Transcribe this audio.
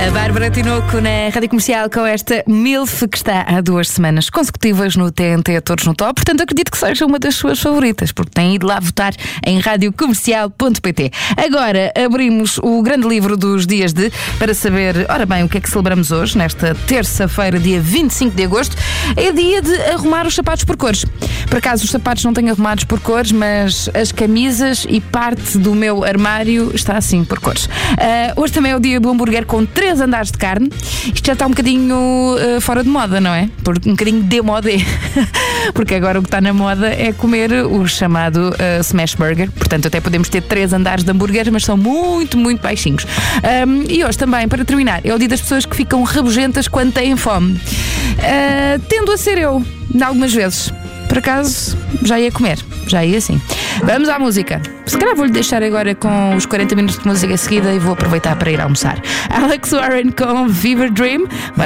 A Bárbara Tinoco na Rádio Comercial com esta MILF que está há 2 semanas consecutivas no TNT Todos no Top. Portanto, acredito que seja uma das suas favoritas, porque tem ido lá votar em radiocomercial.pt. Agora abrimos o grande livro dos dias de, para saber, ora bem, o que é que celebramos hoje, nesta terça-feira, dia 25 de agosto. É dia de arrumar os sapatos por cores. Por acaso os sapatos não tenho arrumados por cores, mas as camisas e parte do meu armário está assim por cores. Hoje também é o dia do hambúrguer com 3 andares de carne. Isto já está um bocadinho fora de moda, não é? Um bocadinho demodé. Porque agora o que está na moda é comer o chamado smash burger. Portanto, até podemos ter 3 andares de hambúrguer, mas são muito, muito baixinhos. E hoje também, para terminar, é o dia das pessoas que ficam rabugentas quando têm fome. Tendo a ser eu, algumas vezes. Por acaso, já ia comer. Já ia assim. Vamos à música. Se calhar vou-lhe deixar agora com os 40 minutos de música a seguida e vou aproveitar para ir almoçar. Alex Warren com Fever Dream.